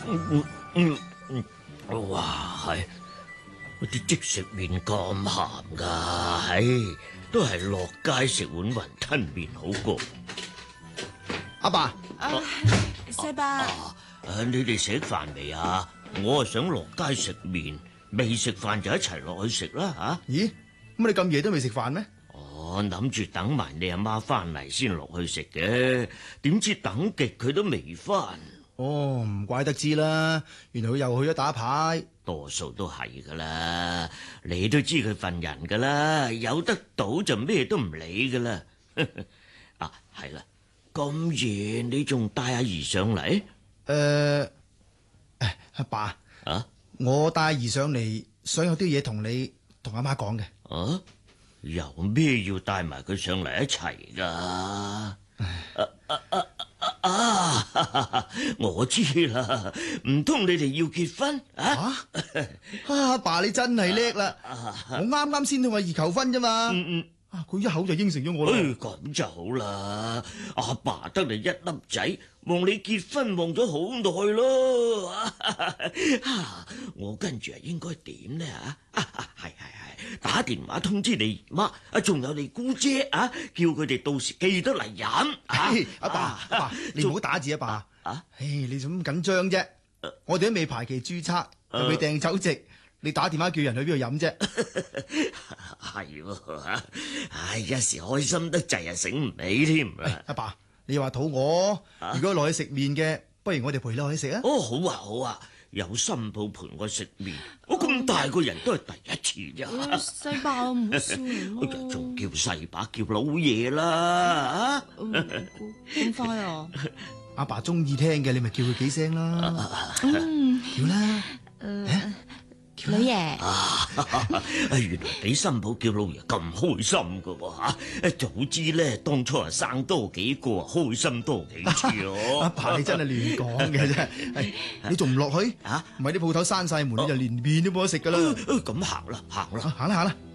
哇，係啲即食麵咁鹹噶，都係落街食碗雲吞麵好過。 阿爸， 細伯， 你哋食飯未啊？我想落街食麵，未食飯就一齊落去食啦吓。 咦，咁你咁夜都未食飯咩？ 我諗住等埋你阿媽翻嚟先落去食嘅，點知等極佢都未翻。 哦，唔怪得知啦，原來佢又去咗打牌。 多數都係噶啦，你都知佢份人噶啦，有得到就咩都唔理噶啦。啊，係啦，咁夜你仲帶阿姨上嚟？ 阿爸， 啊， 我帶阿姨上嚟，想有啲嘢同你同阿媽講嘅。 啊，有咩要帶埋佢上嚟一齊噶？我知啦，唔通你哋要結婚啊？ 阿爸你真係叻啦！我啱啱先同阿姨求婚啫嘛。佢一口就應承咗我啦。 咁就好啦。阿爸得你一粒仔，望你結婚望咗好耐咯。我跟住應該點呢？係打電話通知你媽，仲有你姑姐啊，叫佢哋到時記得嚟飲。 阿爸，你唔好打字啊，爸。你做咁緊張啫？我哋都未排期註冊，又未訂酒席，你打電話叫人去邊度飲啫？ 係喎，一時開心得滯啊，醒唔起添。 阿爸，你話肚餓，如果落去食麵嘅，不如我哋陪你落去食啊？ 哦，好啊，有新抱陪我食麵，我咁大個人都係第一次啫。 細伯唔好笑咯， 仲叫細把叫老爺啦。 咁快啊？ 阿爸中意聽嘅，你咪叫佢幾聲啦。叫啦， 老爺。 原來俾新抱叫老爺咁開心噶吓，早知咧當初生多幾個，開心多幾次咯。 阿爸你真係亂講嘅啫，你仲唔落去？唔係啲鋪頭閂晒門，你就連麵都冇得食噶啦。 咁行啦。 行啦。